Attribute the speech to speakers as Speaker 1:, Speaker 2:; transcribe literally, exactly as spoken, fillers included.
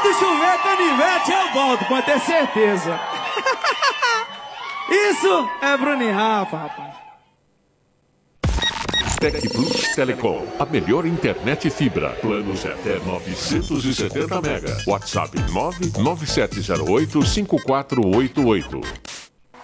Speaker 1: Quando chover canivete eu volto, pode ter certeza. Isso é Bruno e Rafa, rapaz.
Speaker 2: Tec Plus Telecom, a melhor internet fibra. Planos até novecentos e setenta mega. WhatsApp nove nove sete zero oito cinco quatro oito oito.